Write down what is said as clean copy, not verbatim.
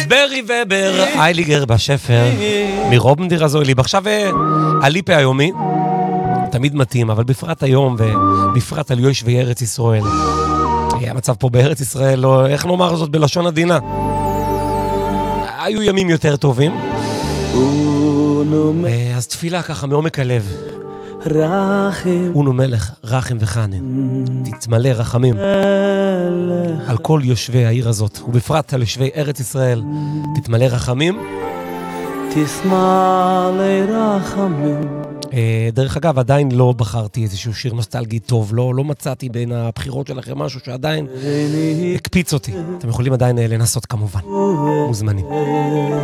ברי ובר, אייליגר בשפר, מרובנדיר הזוילי. עכשיו הליפה היומי, תמיד מתאים, אבל בפרט היום, ובפרט על יושבי ארץ ישראל. המצב פה בארץ ישראל, לא, איך נאמר זאת בלשון עדינה? היו ימים יותר טובים. אז תפילה ככה מעומק הלב. אונו מלך, רחם וחנן, תתמלא רחמים על כל יושבי העיר הזאת, ובפרט על יושבי ארץ ישראל, תתמלא רחמים. תתמלא רחמים. דרך אגב, עדיין לא בחרתי איזשהו שיר נוסטלגי טוב, לא מצאתי בין הבחירות שלכם משהו שעדיין הקפיץ אותי. אתם יכולים עדיין לנסות כמובן, מוזמנים.